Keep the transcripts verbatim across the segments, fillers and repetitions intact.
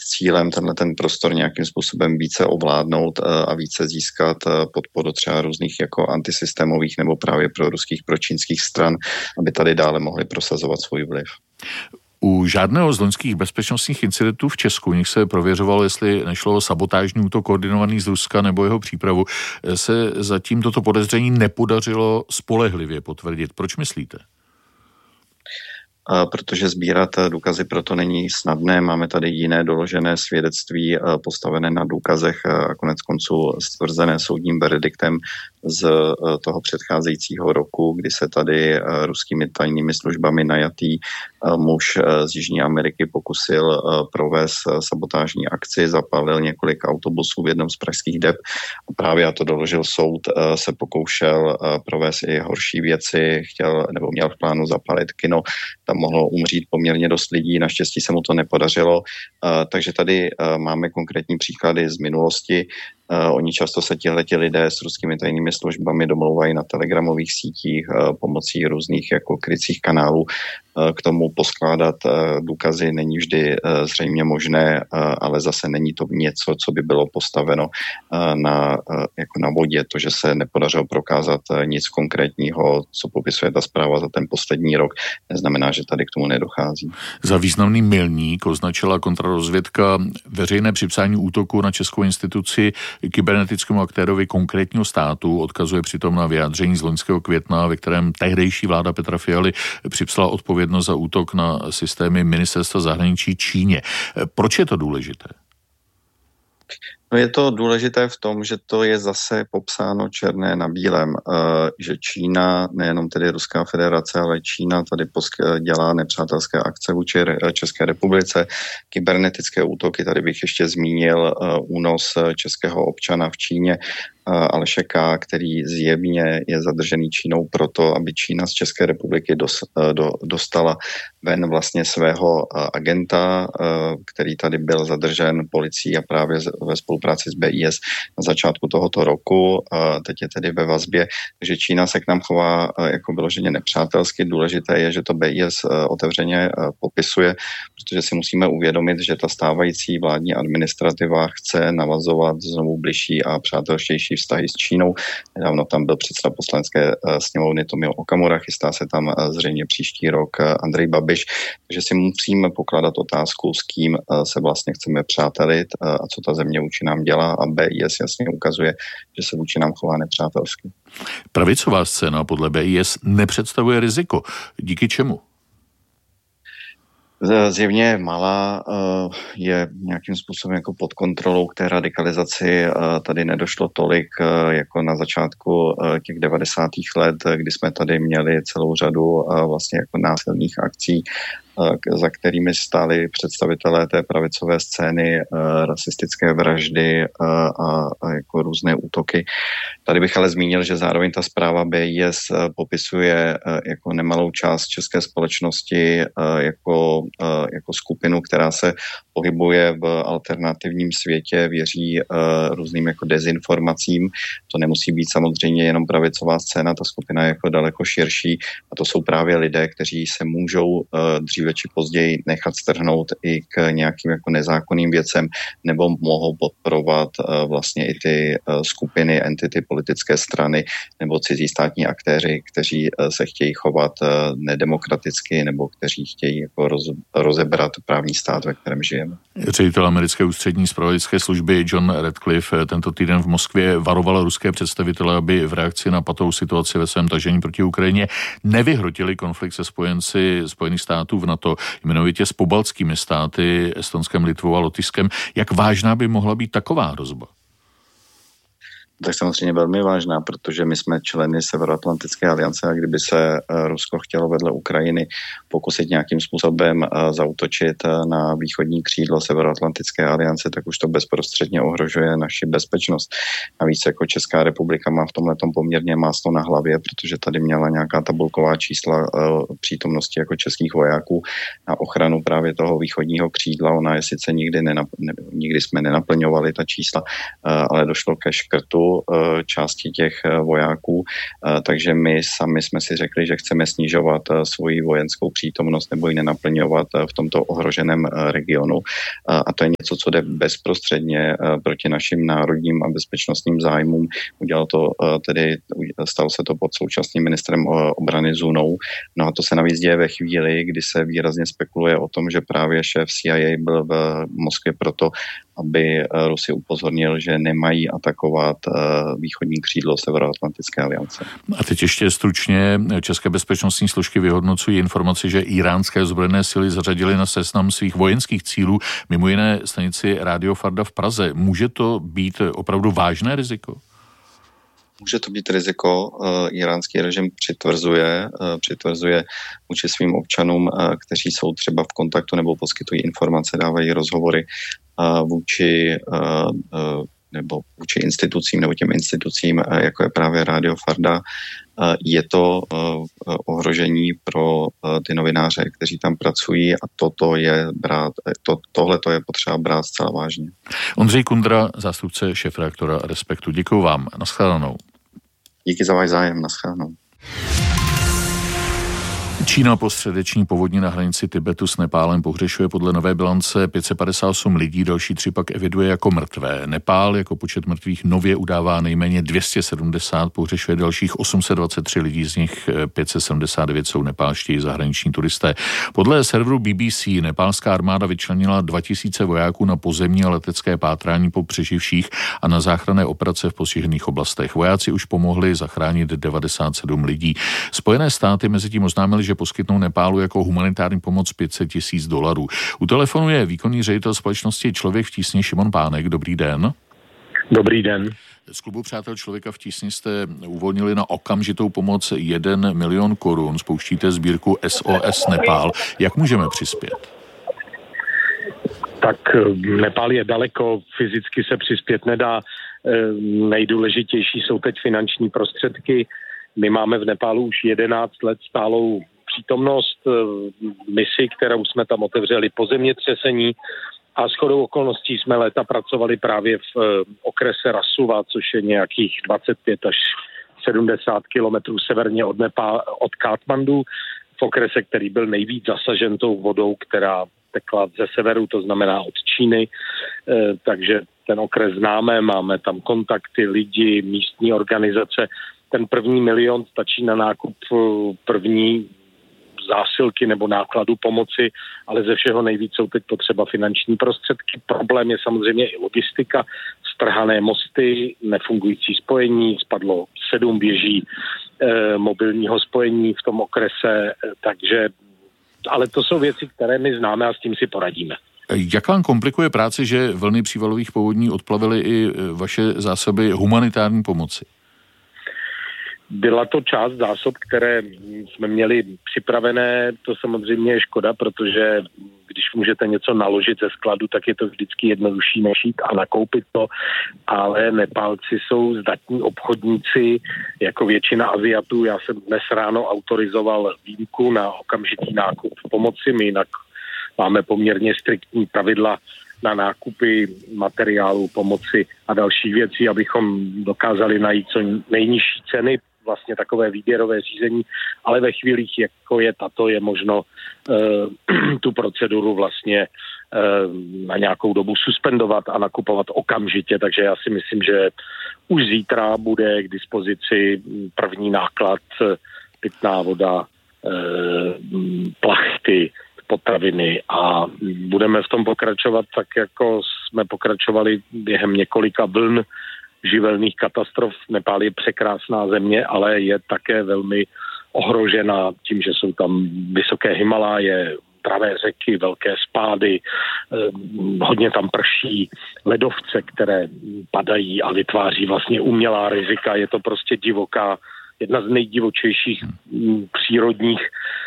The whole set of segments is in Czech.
cílem tenhle ten prostor nějakým způsobem více ovládnout a více získat podporu třeba různých jako antisystémových nebo právě proruských, pročínských stran, aby tady dále mohli prosazovat svůj vliv. U žádného z loňských bezpečnostních incidentů v Česku, nich se prověřovalo, jestli nešlo o sabotážní útok koordinovaný z Ruska nebo jeho přípravu, se zatím toto podezření nepodařilo spolehlivě potvrdit. Proč myslíte? Protože sbírat důkazy proto není snadné. Máme tady jiné doložené svědectví postavené na důkazech a konec konců stvrzené soudním verdiktem z toho předcházejícího roku, kdy se tady ruskými tajnými službami najatý muž z Jižní Ameriky pokusil provést sabotážní akci, zapálil několik autobusů v jednom z pražských dep a právě, a to doložil soud, se pokoušel provést i horší věci, chtěl nebo měl v plánu zapálit kino, tam mohlo umřít poměrně dost lidí, naštěstí se mu to nepodařilo, takže tady máme konkrétní příklady z minulosti. Uh, oni často se tihleti lidé s ruskými tajnými službami domlouvají na telegramových sítích uh, pomocí různých jako krycích kanálů. Uh, k tomu poskládat uh, důkazy není vždy uh, zřejmě možné, uh, ale zase není to něco, co by bylo postaveno uh, na, uh, jako na vodě. To, že se nepodařilo prokázat uh, nic konkrétního, co popisuje ta zpráva za ten poslední rok, neznamená, že tady k tomu nedochází. Za významný milník označila kontrarozvědka veřejné připsání útoku na českou instituci kybernetickému aktérovi konkrétního státu, odkazuje přitom na vyjádření z loňského května, ve kterém tehdejší vláda Petra Fialy připsala odpovědnost za útok na systémy ministerstva zahraničí Číně. Proč je to důležité? No je to důležité v tom, že to je zase popsáno černé na bílém, že Čína, nejenom tedy Ruská federace, ale Čína tady dělá nepřátelské akce vůči České republice, kybernetické útoky, tady bych ještě zmínil únos českého občana v Číně, Aleše K., který zjevně je zadržený Čínou proto, aby Čína z České republiky dos, do, dostala ven vlastně svého agenta, který tady byl zadržen policií a právě ve spolupráci s B I S na začátku tohoto roku. Teď je tedy ve vazbě, takže Čína se k nám chová jako vyloženě nepřátelsky. Důležité je, že to B I S otevřeně popisuje, protože si musíme uvědomit, že ta stávající vládní administrativa chce navazovat znovu bližší a přátelštější vztahy s Čínou. Nedávno tam byl předseda poslanecké sněmovny Tomio Okamura, chystá se tam zřejmě příští rok Andrej Babiš, takže si musíme pokládat otázku, s kým se vlastně chceme přátelit a co ta země vůči nám dělá, a B I S jasně ukazuje, že se vůči nám chová nepřátelsky. Pravicová scéna podle B I S nepředstavuje riziko. Díky čemu? Zjevně malá, je nějakým způsobem jako pod kontrolou, k té radikalizaci tady nedošlo tolik jako na začátku těch devadesátých let, kdy jsme tady měli celou řadu vlastně jako násilných akcí, za kterými stáli představitelé té pravicové scény, rasistické vraždy a, a jako různé útoky. Tady bych ale zmínil, že zároveň ta zpráva B I S popisuje jako nemalou část české společnosti jako, jako skupinu, která se pohybuje v alternativním světě, věří různým jako dezinformacím. To nemusí být samozřejmě jenom pravicová scéna, ta skupina je jako daleko širší a to jsou právě lidé, kteří se můžou dříve či později nechat strhnout i k nějakým jako nezákonným věcem, nebo mohou podporovat vlastně i ty skupiny, entity, politické strany nebo cizí státní aktéři, kteří se chtějí chovat nedemokraticky nebo kteří chtějí jako roz, rozebrat právní stát, ve kterém žijeme. Ředitel americké ústřední zpravodajské služby John Radcliffe tento týden v Moskvě varoval ruské představitele, aby v reakci na patovou situaci ve svém tažení proti Ukrajině nevyhrotili konflikt se spojenci Spojených států v NATO, jmenovitě s pobaltskými státy, Estonskem, Litvou a Lotyšskem. Jak vážná by mohla být taková hrozba? Tak samozřejmě velmi vážná, protože my jsme členy Severoatlantické aliance a kdyby se Rusko chtělo vedle Ukrajiny pokusit nějakým způsobem zaútočit na východní křídlo Severoatlantické aliance, tak už to bezprostředně ohrožuje naši bezpečnost. Navíc jako Česká republika má v tomhletom poměrně máslo na hlavě, protože tady měla nějaká tabulková čísla přítomnosti jako českých vojáků na ochranu právě toho východního křídla. Ona je sice nikdy, nenap, ne, nikdy jsme nenaplňovali ta čísla, ale došlo ke škrtu do části těch vojáků, takže my sami jsme si řekli, že chceme snižovat svoji vojenskou přítomnost nebo ji nenaplňovat v tomto ohroženém regionu. A to je něco, co jde bezprostředně proti našim národním a bezpečnostním zájmům. Udělal to tedy, stalo se to pod současným ministrem obrany Zunou. No a to se navíc děje ve chvíli, kdy se výrazně spekuluje o tom, že právě šéf C I A byl v Moskvě proto, aby Rusy upozornil, že nemají atakovat východní křídlo Severoatlantické aliance. A teď ještě stručně, české bezpečnostní složky vyhodnocují informaci, že íránské ozbrojené síly zařadily na seznam svých vojenských cílů mimo jiné stanici Radio Farda v Praze. Může to být opravdu vážné riziko? Může to být riziko. Iránský režim přitvrzuje, přitvrzuje vůči svým občanům, kteří jsou třeba v kontaktu nebo poskytují informace, dávají rozhovory vůči nebo vůči institucím nebo těm institucím, jako je právě Radio Farda. Je to ohrožení pro ty novináře, kteří tam pracují a toto je brát, to, tohle to je potřeba brát zcela vážně. Ondřej Kundra, zástupce šéfredaktora Respektu. Děkuju vám. Naschledanou. Díky za váš zájem. Naschledanou. Čína po středeční povodni na hranici Tibetu s Nepálem pohřešuje podle nové bilance pět set padesát osm lidí, další tři pak eviduje jako mrtvé. Nepál jako počet mrtvých nově udává nejméně dvě stě sedmdesát, pohřešuje dalších osm set dvacet tři lidí, z nich pět set sedmdesát devět jsou nepálští zahraniční turisté. Podle serveru B B C nepálská armáda vyčlenila dva tisíce vojáků na pozemní a letecké pátrání po přeživších a na záchranné operace v postižených oblastech. Vojáci už pomohli zachránit devadesát sedm lidí. Spojené státy mezitím oznámili, že poskytnou Nepálu jako humanitární pomoc pět set tisíc dolarů. U telefonu je výkonný ředitel společnosti Člověk v tísni Šimon Pánek. Dobrý den. Dobrý den. Z klubu Přátel člověka v tísni jste uvolnili na okamžitou pomoc jeden milion korun. Spouštíte sbírku S O S Nepál. Jak můžeme přispět? Tak Nepál je daleko, fyzicky se přispět nedá. Nejdůležitější jsou teď finanční prostředky. My máme v Nepálu už jedenáct let stálou přítomnost, misi, kterou jsme tam otevřeli po zemětřesení a shodou okolností jsme léta pracovali právě v okrese Rasuva, což je nějakých dvacet pět až sedmdesát kilometrů severně od, Nepá, od Katmandu, v okrese, který byl nejvíc zasažen tou vodou, která tekla ze severu, to znamená od Číny, takže ten okres známe, máme tam kontakty, lidi, místní organizace. Ten první milion stačí na nákup první zásilky nebo nákladu pomoci, ale ze všeho nejvíc jsou teď potřeba finanční prostředky. Problém je samozřejmě i logistika, strhané mosty, nefungující spojení, spadlo sedm věží e, mobilního spojení v tom okrese, takže, ale to jsou věci, které my známe a s tím si poradíme. Jak vám komplikuje práci, že vlny přívalových povodní odplavily i vaše zásoby humanitární pomoci? Byla to část zásob, které jsme měli připravené, to samozřejmě je škoda, protože když můžete něco naložit ze skladu, tak je to vždycky jednodušší než jít a nakoupit to, ale Nepálci jsou zdatní obchodníci, jako většina Aziatů. Já jsem dnes ráno autorizoval výjimku na okamžitý nákup pomoci, my jinak máme poměrně striktní pravidla na nákupy materiálu, pomoci a dalších věcí, abychom dokázali najít co nejnižší ceny, vlastně takové výběrové řízení, ale ve chvílích, jako je tato, je možno uh, tu proceduru vlastně uh, na nějakou dobu suspendovat a nakupovat okamžitě, takže já si myslím, že už zítra bude k dispozici první náklad, pitná voda, uh, plachty, potraviny a budeme v tom pokračovat tak, jako jsme pokračovali během několika vln živelných katastrof. Nepál je překrásná země, ale je také velmi ohrožena tím, že jsou tam vysoké Himaláje, pravé řeky, velké spády, hodně tam prší, ledovce, které padají a vytváří vlastně umělá rizika. Je to prostě divoká, jedna z nejdivočejších přírodních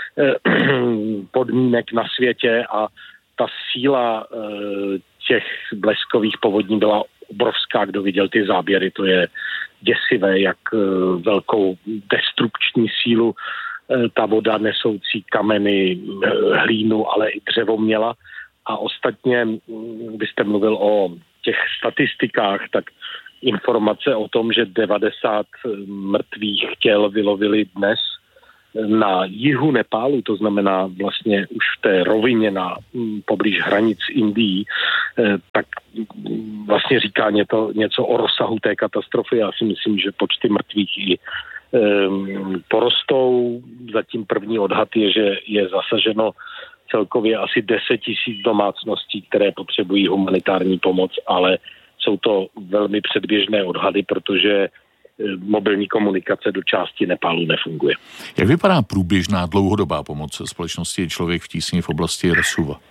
podmínek na světě a ta síla těch bleskových povodní byla obrovská, kdo viděl ty záběry, to je děsivé, jak velkou destrukční sílu ta voda nesoucí kameny, hlínu, ale i dřevo měla. A ostatně, byste mluvil o těch statistikách, tak informace o tom, že devadesát mrtvých těl vylovili dnes na jihu Nepálu, to znamená vlastně už v té rovině na poblíž hranic Indií, tak vlastně říká něco, něco o rozsahu té katastrofy. Já si myslím, že počty mrtvých i um, porostou. Zatím první odhad je, že je zasaženo celkově asi deset tisíc domácností, které potřebují humanitární pomoc, ale jsou to velmi předběžné odhady, protože mobilní komunikace do části Nepálu nefunguje. Jak vypadá průběžná dlouhodobá pomoc společnosti Člověk v tísni v oblasti Rasuva?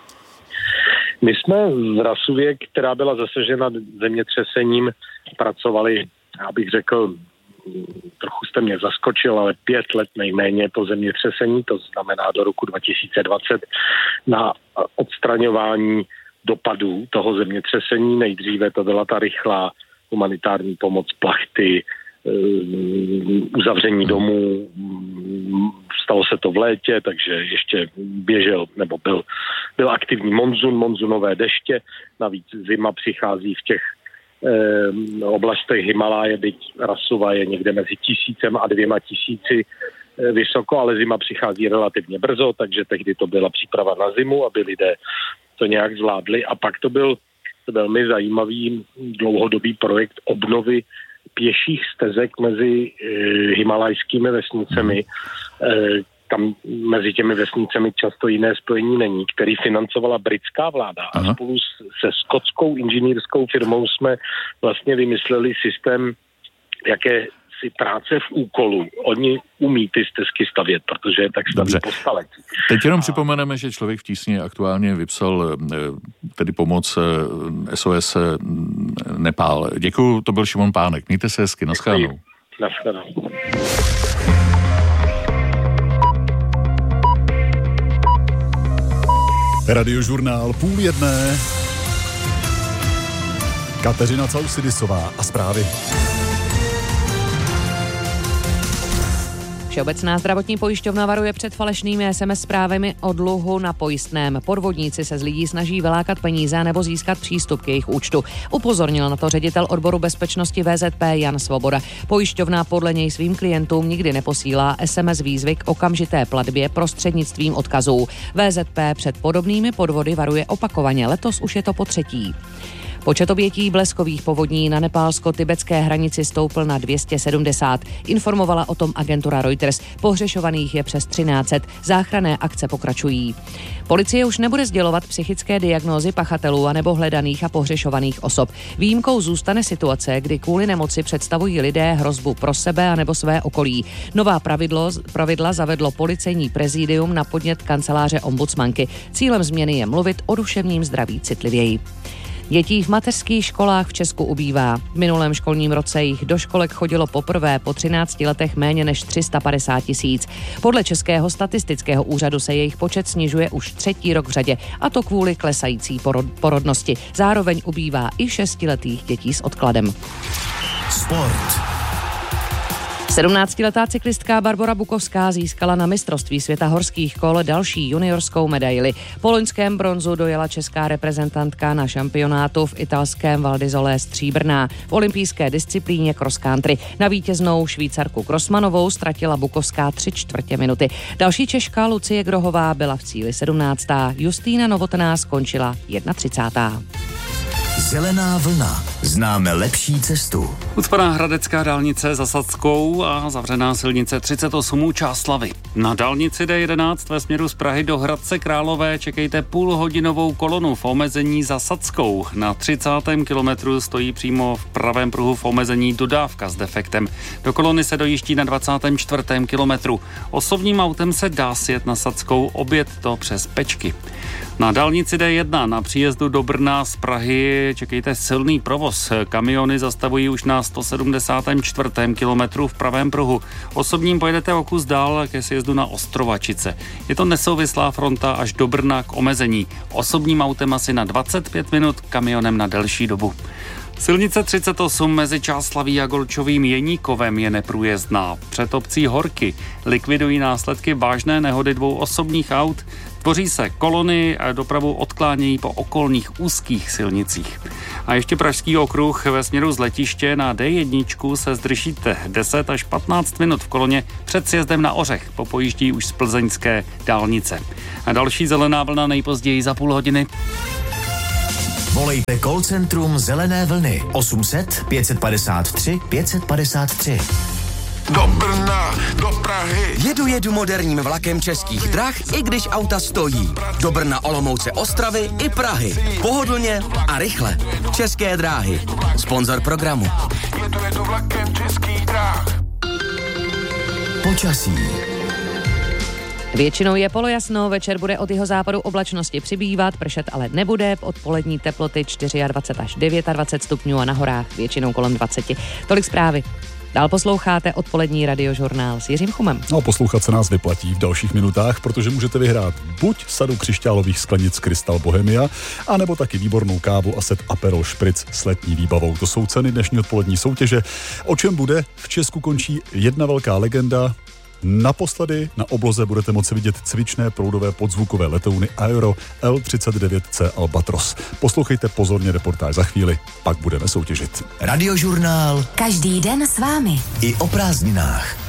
My jsme v Rasuvě, která byla zasažena zemětřesením, pracovali, já bych řekl, trochu jste mě zaskočil, ale pět let nejméně po zemětřesení, to znamená do roku dva tisíce dvacet, na odstraňování dopadů toho zemětřesení. Nejdříve to byla ta rychlá humanitární pomoc, plachty, uzavření domů. Stalo se to v létě, takže ještě běžel, nebo byl, byl aktivní monzun, monzunové deště. Navíc zima přichází v těch eh, oblastech Himaláje, byť Rasuva je někde mezi tisícem a dvěma tisíci eh, vysoko, ale zima přichází relativně brzo, takže tehdy to byla příprava na zimu, aby lidé to nějak zvládli. A pak to byl velmi zajímavý dlouhodobý projekt obnovy pěších stezek mezi e, himalajskými vesnicemi. E, tam mezi těmi vesnicemi často jiné spojení není, který financovala britská vláda. Aha. A spolu s, se skotskou inženýrskou firmou jsme vlastně vymysleli systém, jaké si práce v úkolu. Oni umí ty stezky stavět, protože je tak staví po staletí. Teď jenom a... připomeneme, že Člověk v tísni aktuálně vypsal tedy pomoc S O S Nepál. Děkuju, to byl Šimon Pánek. Mějte se hezky, naschledanou. Naschledanou. Radiožurnál půl jedné. Kateřina Causidisová a zprávy. Všeobecná zdravotní pojišťovna varuje před falešnými es em es zprávami o dluhu na pojistném. Podvodníci se z lidí snaží vylákat peníze nebo získat přístup k jejich účtu. Upozornil na to ředitel odboru bezpečnosti V Z P Jan Svoboda. Pojišťovna podle něj svým klientům nikdy neposílá es em es výzvy k okamžité platbě prostřednictvím odkazů. V Z P před podobnými podvody varuje opakovaně. Letos už je to po třetí. Počet obětí bleskových povodní na nepálsko-tibetské hranici stoupl na dvě stě sedmdesát. Informovala o tom agentura Reuters. Pohřešovaných je přes třináct set. Záchranné akce pokračují. Policie už nebude sdělovat psychické diagnózy pachatelů anebo hledaných a pohřešovaných osob. Výjimkou zůstane situace, kdy kvůli nemoci představují lidé hrozbu pro sebe anebo své okolí. Nová pravidlo, pravidla zavedlo policejní prezidium na podnět kanceláře ombudsmanky. Cílem změny je mluvit o duševním zdraví citlivěji. Dětí v mateřských školách v Česku ubývá. V minulém školním roce jich do školek chodilo poprvé po třinácti letech méně než tři sta padesát tisíc. Podle Českého statistického úřadu se jejich počet snižuje už třetí rok v řadě, a to kvůli klesající porod- porodnosti. Zároveň ubývá i šestiletých dětí s odkladem. Sport. sedmnáctiletá cyklistka Barbora Bukovská získala na mistrovství světa horských kol další juniorskou medaili. Po loňském bronzu dojela česká reprezentantka na šampionátu v italském Val di Sole stříbrná. V olympijské disciplíně cross country. Na vítěznou Švýcarku Krosmanovou ztratila Bukovská tři čtvrtě minuty. Další Češka Lucie Grohová byla v cíli sedmnáctá. Justína Novotná skončila třicátá první Zelená vlna. Známe lepší cestu. Ucpaná hradecká dálnice za Sadskou a zavřená silnice třicet osm u Čáslavi. Na dálnici D jedenáct ve směru z Prahy do Hradce Králové čekejte půlhodinovou kolonu v omezení za Sadskou. Na třicátém kilometru stojí přímo v pravém pruhu v omezení dodávka s defektem. Do kolony se dojíždí na dvacátém čtvrtém kilometru. Osobním autem se dá sjet na Sadskou, objet to přes Pečky. Na dálnici D jedna na příjezdu do Brna z Prahy čekejte silný provoz. Kamiony zastavují už na sto sedmdesátém čtvrtém kilometru v pravém pruhu. Osobním pojedete o kus dál ke sjezdu na Ostrovačice. Je to nesouvislá fronta až do Brna k omezení. Osobním autem asi na dvacet pět minut, kamionem na delší dobu. Silnice třicet osm mezi Čáslaví a Golčovým Jeníkovem je neprůjezdná. Před obcí Horky likvidují následky vážné nehody dvou osobních aut. Tvoří se kolony a dopravu odklánějí po okolních úzkých silnicích. A ještě Pražský okruh ve směru z letiště na dé jedna se zdržíte deset až patnáct minut v koloně před sjezdem na Ořech. Popojíždí už z plzeňské dálnice. A další zelená vlna nejpozději za půl hodiny. Volejte call centrum Zelené vlny osm set pět padesát tři pět padesát tři. Do Brna, do Prahy. Jedu jedu moderním vlakem Českých drah, i když auta stojí. Do Brna, Olomouce, Ostravy i Prahy. Pohodlně a rychle. České dráhy. Sponzor programu. Jedu jedu vlakem Českých drah. Počasí. Většinou je polojasno, večer bude od jihozápadu oblačnosti přibývat, pršet ale nebude, odpolední teploty dvacet čtyři až dvacet devět stupňů a na horách většinou kolem dvacet. Tolik zprávy. Dál posloucháte odpolední radiožurnál s Jiřím Chumem. No, poslouchat se nás vyplatí v dalších minutách, protože můžete vyhrát buď sadu křišťálových sklenic Crystal Bohemia, anebo taky výbornou kávu a set Aperol Spritz s letní výbavou. To jsou ceny dnešní odpolední soutěže. O čem bude? V Česku končí jedna velká legenda. Naposledy na obloze budete moci vidět cvičné proudové podzvukové letouny Aero el třicet devět cé Albatros. Poslouchejte pozorně reportáž za chvíli, pak budeme soutěžit. Radiožurnál. Každý den s vámi. I o prázdninách.